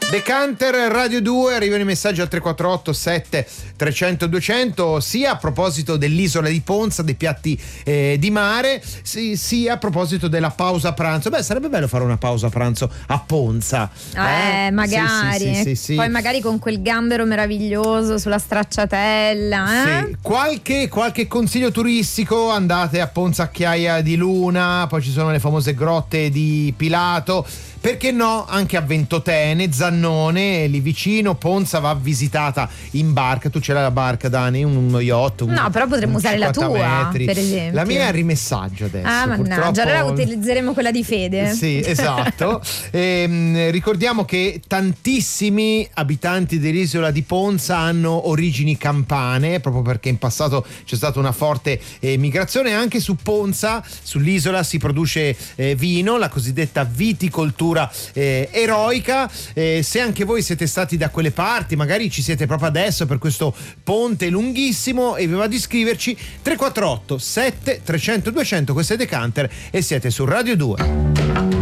Decanter Radio 2, arrivano i messaggi al 348 7 300 200 sia a proposito dell'isola di Ponza, dei piatti di mare, sia a proposito della pausa pranzo. Beh, sarebbe bello fare una pausa pranzo a Ponza. Magari. Sì. Poi magari con quel gambero meraviglioso sulla stracciatella. Sì. Qualche consiglio turistico: andate a Ponza Chiaia di Luna, poi ci sono le famose grotte di Pilato. Perché no, anche a Ventotene, Zannone, lì vicino. Ponza va visitata in barca. Tu ce l'hai la barca, Dani? Uno yacht? No, però potremmo usare la tua, metri. Per esempio. La mia è a rimessaggio adesso. Mannaggia, allora utilizzeremo quella di Fede. Sì, esatto. Ricordiamo che tantissimi abitanti dell'isola di Ponza hanno origini campane, proprio perché in passato c'è stata una forte migrazione. Anche su Ponza, sull'isola, si produce vino, la cosiddetta viticoltura eroica. Se anche voi siete stati da quelle parti, magari ci siete proprio adesso per questo ponte lunghissimo e vi va di scriverci 348 7 300 200, questo è Decanter e siete su Radio 2.